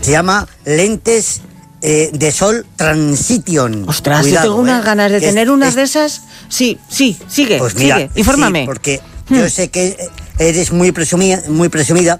Se llama lentes de sol Transition. Ostras, Cuidado, yo tengo unas ganas de tener unas de esas. Sí, sigue, pues mira, sigue, infórmame. Sí, porque yo sé que eres muy presumida